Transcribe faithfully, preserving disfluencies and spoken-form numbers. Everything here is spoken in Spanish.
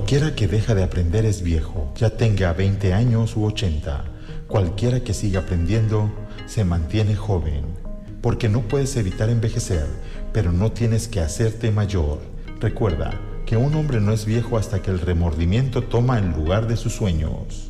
Cualquiera que deja de aprender es viejo, ya tenga veinte años u ochenta. Cualquiera que siga aprendiendo se mantiene joven, porque no puedes evitar envejecer, pero no tienes que hacerte mayor. Recuerda que un hombre no es viejo hasta que el remordimiento toma el lugar de sus sueños.